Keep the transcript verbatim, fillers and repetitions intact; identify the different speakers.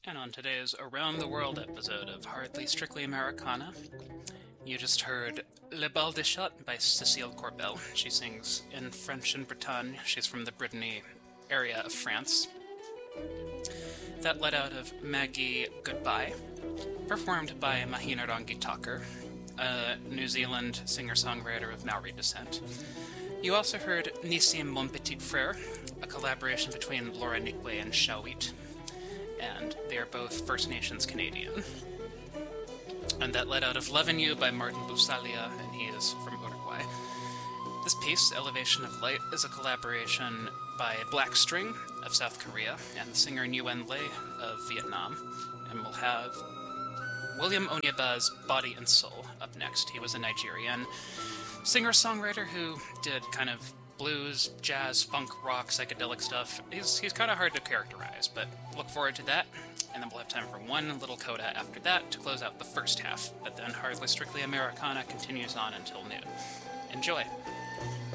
Speaker 1: And on today's Around the World episode of Hardly Strictly Americana, you just heard Le Bal des Chats by Cécile Corbel. She sings in French and Bretagne. She's from the Brittany area of France. That led out of Maggie Goodbye, performed by Mahina Rangitaker, a New Zealand singer-songwriter of Maori descent. You also heard Nissim Mon Petit Frère, a collaboration between Laura Nikwe and Shawit, and they are both First Nations Canadian. And that led out of Lovin' You by Martin Busalia, and he is from Uruguay. This piece, Elevation of Light, is a collaboration by Black String of South Korea and the singer Nguyen Le of Vietnam. And we'll have William Onyeba's Body and Soul up next. He was a Nigerian singer-songwriter who did kind of blues, jazz, funk, rock, psychedelic stuff. He's, he's kind of hard to characterize, but look forward to that. And then we'll have time for one little coda after that to close out the first half. But then Hardly Strictly Americana continues on until noon. Enjoy!